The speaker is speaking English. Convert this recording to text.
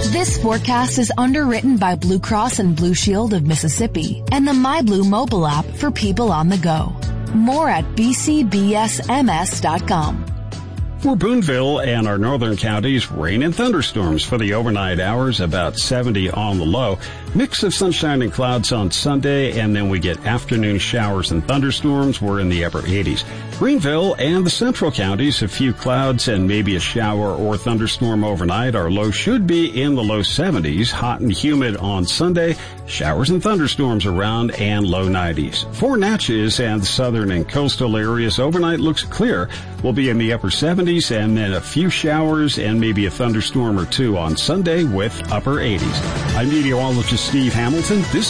This forecast is underwritten by Blue Cross and Blue Shield of Mississippi and the MyBlue mobile app for people on the go. More at bcbsms.com. For Boonville and our northern counties, rain and thunderstorms for the overnight hours, about 70 on the low. Mix of sunshine and clouds on Sunday, and then we get afternoon showers and thunderstorms. We're in the upper 80s. Greenville and the central counties, a few clouds and maybe a shower or thunderstorm overnight. Our low should be in the low 70s. Hot and humid on Sunday. Showers and thunderstorms around and low 90s. For Natchez and the southern and coastal areas, overnight looks clear. We'll be in the upper 70s and then a few showers and maybe a thunderstorm or two on Sunday with upper 80s. I'm meteorologist Steve Hamilton. This